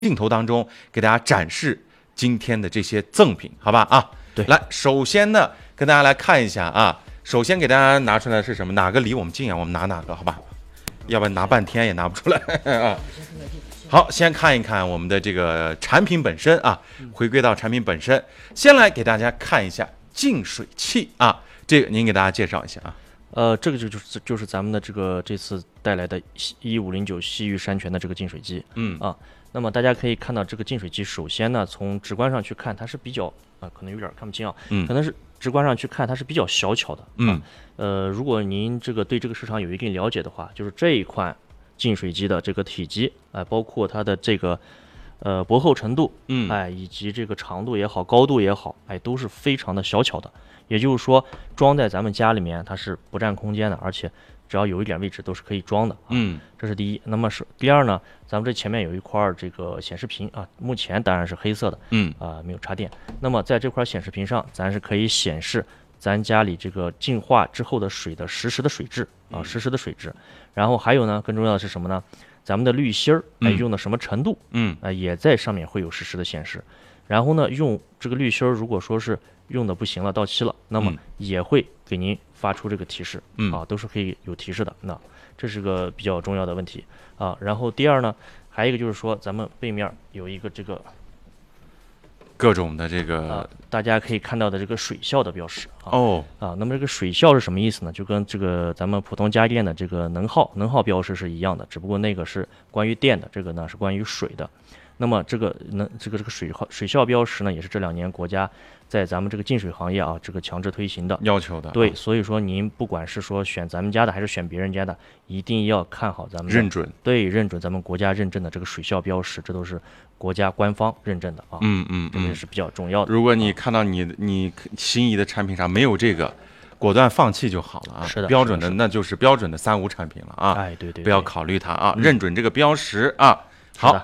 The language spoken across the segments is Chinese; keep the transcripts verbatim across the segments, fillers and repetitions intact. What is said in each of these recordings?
镜头当中给大家展示今天的这些赠品，好吧啊？ 对， 来，首先呢，跟大家来看一下啊，首先给大家拿出来是什么？哪个离我们近啊？我们拿哪个？好吧？要不然拿半天也拿不出来啊。好，先看一看我们的这个产品本身啊，回归到产品本身，先来给大家看一下净水器啊，这个您给大家介绍一下啊。 呃，这个就就是就是咱们的这个这次带来的一五零九西域山泉的这个净水机， 嗯啊，那么大家可以看到这个净水机，首先呢，从直观上去看，它是比较啊、呃，可能有点看不清啊， 嗯， 可能是直观上去看它是比较小巧的， 嗯， 啊、呃，如果您这个对这个市场有一定了解的话，就是这一款净水机的这个体积，哎、呃，包括它的这个呃薄厚程度， 嗯， 哎，以及这个长度也好，高度也好，哎，都是非常的小巧的。也就是说，装在咱们家里面它是不占空间的，而且只要有一点位置都是可以装的。啊、 嗯， 这是第一。那么是第二呢？咱们这前面有一块这个显示屏啊，目前当然是黑色的， 嗯啊、呃、没有插电。那么在这块显示屏上，咱是可以显示咱家里这个净化之后的水的实时的水质啊，实时的水质。然后还有呢，更重要的是什么呢？咱们的滤芯儿哎用的什么程度？ 嗯啊、呃、也在上面会有实时的显示。然后呢，用这个滤芯儿，如果说是用的不行了，到期了，那么也会给您发出这个提示， 嗯啊，都是可以有提示的。那这是个比较重要的问题啊。然后第二呢，还有一个就是说，咱们背面有一个这个各种的这个、 啊，大家可以看到的这个水效的标识啊。 哦啊，那么这个水效是什么意思呢？就跟这个咱们普通家电的这个能耗能耗标识是一样的，只不过那个是关于电的，这个呢是关于水的。那么这个能这个这个水耗水效标识呢，也是这两年国家在咱们这个净水行业啊，这个强制推行的要求的。 对，所以说您不管是说选咱们家的还是选别人家的，一定要看好咱们认准。 对，认准咱们国家认证的这个水效标识，这都是国家官方认证的啊。 嗯嗯嗯， 这个是比较重要的。 如果你看到你你心仪的产品上没有这个，果断放弃就好了啊。 是的， 标准的是的那就是标准的三无产品了啊。 哎，对对对， 不要考虑它啊， 嗯、 认准这个标识啊。好。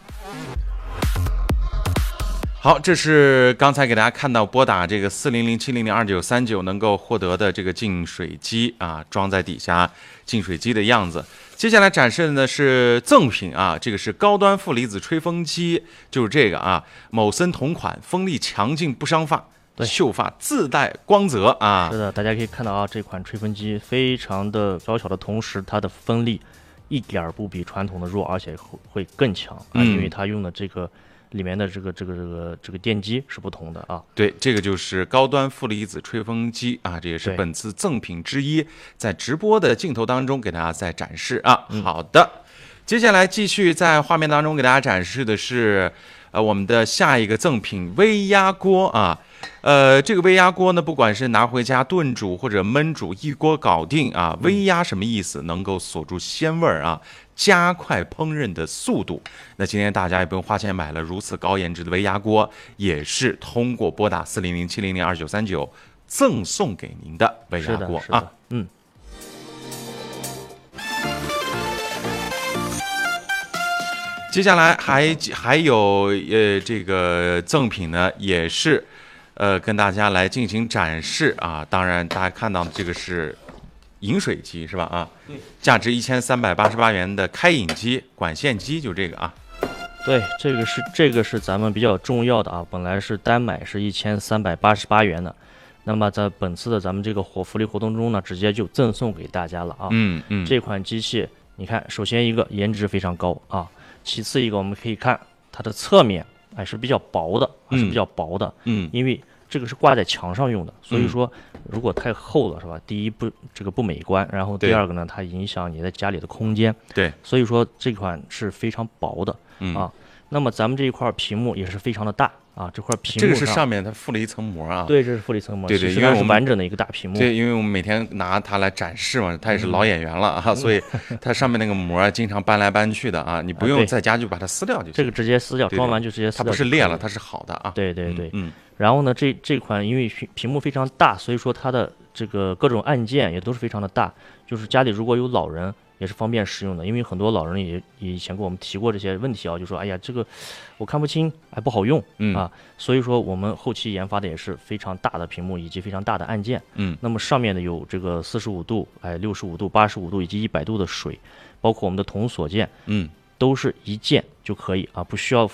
好，这是刚才给大家看到拨打这个四零零七零零二九三九能够获得的这个净水机啊，装在底下净水机的样子。接下来展示的呢是赠品啊，这个是高端负离子吹风机，就是这个啊，某森同款，风力强劲不伤发，秀发自带光泽啊。 是的，大家可以看到啊，这款吹风机非常的小巧的同时，它的风力一点不比传统的弱，而且会会更强啊， 嗯、 因为它用的这个。里面的这个这个这个这个电机是不同的啊。 对，这个就是高端负离子吹风机啊，这也是本次赠品之一，在直播的镜头当中给大家再展示啊。 嗯、 好的，接下来继续在画面当中给大家展示的是，呃，我们的下一个赠品微压锅啊。呃，这个微压锅呢，不管是拿回家炖煮或者焖煮，一锅搞定啊。微压什么意思？能够锁住鲜味儿啊，加快烹饪的速度。那今天大家也不用花钱买了如此高颜值的微压锅，也是通过拨打四零零七零零二九三九赠送给您的微压锅啊。 嗯。 接下来还还有呃这个赠品呢，也是。呃，跟大家来进行展示啊！当然，大家看到的这个是饮水机是吧？啊， 对， 价值一千三百八十八元的开饮机、管线机，就这个啊。 对，这个是这个是咱们比较重要的啊。本来是单买是一千三百八十八元的，那么在本次的咱们这个活福利活动中呢，直接就赠送给大家了啊。 嗯嗯， 这款机器，你看，首先一个颜值非常高啊，其次一个我们可以看它的侧面。哎，是比较薄的，还是比较薄的， 嗯， 因为这个是挂在墙上用的，所以说如果太厚了，是吧？第一不这个不美观，然后第二个呢，它影响你在家里的空间， 对， 所以说这款是非常薄的， 嗯、 啊。那么咱们这一块屏幕也是非常的大啊，这块屏幕这个是上面它附了一层膜啊， 对，这是附了一层膜， 对对， 因为它是完整的一个大屏幕， 对，因为我们每天拿它来展示嘛，它也是老演员了啊，嗯、所以它上面那个膜经常搬来搬去的啊，你不用在家就把它撕掉就行， 这个直接撕掉，装完就直接撕掉， 它不是裂了，它是好的啊， 对对对， 嗯， 然后呢，这这款因为屏幕非常大，所以说它的这个各种按键也都是非常的大，就是家里如果有老人。也是方便使用的，因为很多老人也也以前跟我们提过这些问题啊，就说哎呀这个我看不清，还不好用、 嗯、 啊，所以说我们后期研发的也是非常大的屏幕以及非常大的按键， 嗯， 那么上面呢有这个四十五度、哎六十五度、八十五度以及一百度的水，包括我们的铜锁键， 嗯， 都是一键就可以啊，不需要